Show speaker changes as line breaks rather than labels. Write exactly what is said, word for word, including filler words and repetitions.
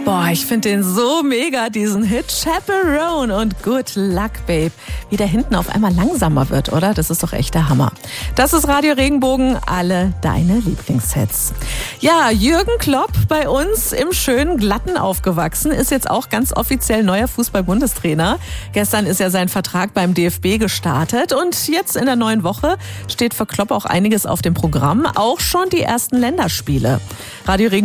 Boah, ich finde den so mega, diesen Hit Chaperone und Good Luck, Babe. Wie der hinten auf einmal langsamer wird, oder? Das ist doch echt der Hammer. Das ist Radio Regenbogen, alle deine Lieblingshits. Ja, Jürgen Klopp bei uns im schönen Glatten aufgewachsen, ist jetzt auch ganz offiziell neuer Fußball-Bundestrainer. Gestern ist ja sein Vertrag beim D F B gestartet und jetzt in der neuen Woche steht für Klopp auch einiges auf dem Programm, auch schon die ersten Länderspiele. Radio Regenbogen